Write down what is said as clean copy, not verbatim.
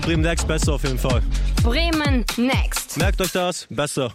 Bremen Next, besser auf jeden Fall. Bremen Next. Merkt euch das, besser.